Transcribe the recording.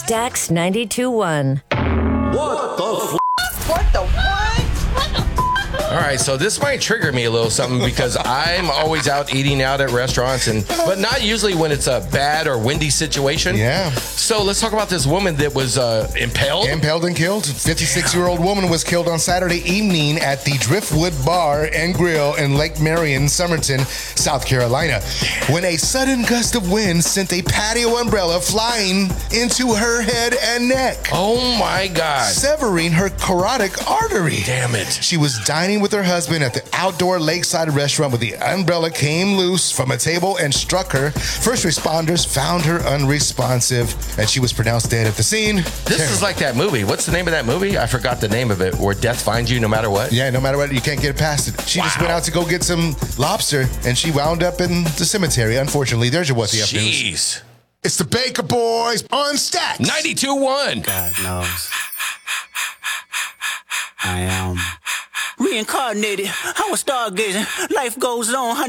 Dax 92.1. What the What the what? All right, so this might trigger me a little something because I'm always out eating out at restaurants, but not usually when it's a bad or windy situation. Yeah. So let's talk about this woman that was impaled. Impaled and killed. 56-year-old woman was killed on Saturday evening at the Driftwood Bar and Grill in Lake Marion, Somerton, South Carolina, when a sudden gust of wind sent a patio umbrella flying into her head and neck, Oh my God. severing her carotid artery. Damn it. She was dining with her husband at the outdoor lakeside restaurant when the umbrella came loose from a table and struck her. First responders found her unresponsive, and she was pronounced dead at the scene. This is like that movie. What's the name of that movie? I forgot the name of it, where death finds you no matter what. Yeah, no matter what, you can't get past it. She just went out to go get some lobster, and she wound up in the cemetery. Unfortunately, there's your What the F News. Jeez. It's the Baker Boys on Stacks. 92.1. God knows. I am reincarnated. I was stargazing. Life goes on.